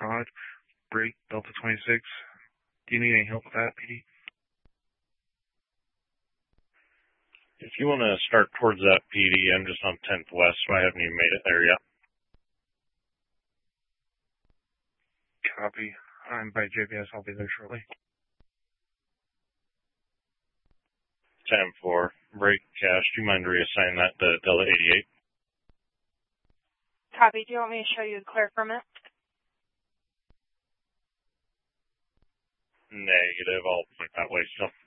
Prod, break Delta 26. Do you need any help with that, PD? If you want to start towards that PD, I'm just on 10th West, so I haven't even made it there yet. Copy. I'm by JPS. I'll be there shortly. 10-4, break cash. Do you mind reassigning that to Delta 88? Copy. Do you want me to show you the clear from it? Negative. I'll point that way still.